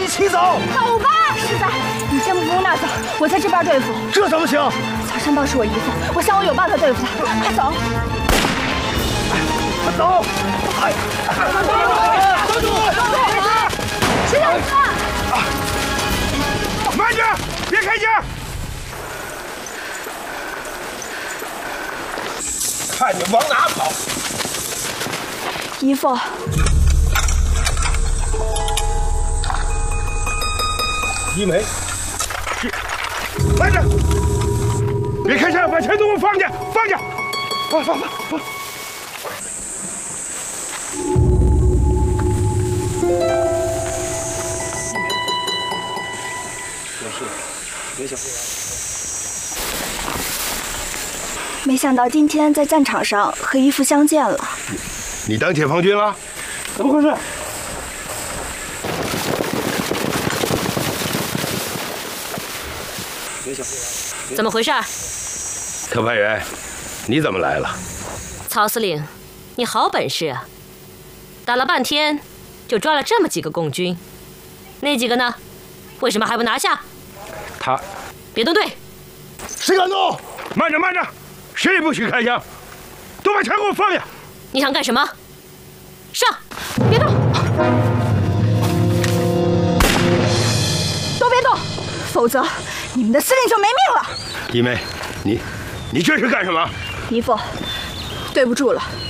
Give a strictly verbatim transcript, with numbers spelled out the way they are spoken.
起走。 走吧，师傅，你先不往那儿走，我在这边对付。 这怎么行？ 曹山道是我姨父，我想我有办法对付他。快走！ 快走！哎，站住！站住！ 石小哥， 慢着，别开枪！看你往哪跑！ 姨父。 一梅，是，慢着，别开枪，把钱都给我放下，放下，放放放放。 我是，别想。 没想到今天在战场上和姨父相见了。 你当解放军了？ 怎么回事？ 怎么回事？ 特派员，你怎么来了？ 曹司令，你好本事啊！打了半天，就抓了这么几个共军，那几个呢？为什么还不拿下？ 他， 别动队！ 谁敢动？慢着，慢着，谁也不许开枪，都把枪给我放下！ 你想干什么？上！ 别动！都别动，否则。 你们的司令就没命了！ 一梅，你，你这是干什么？ 姨父，对不住了。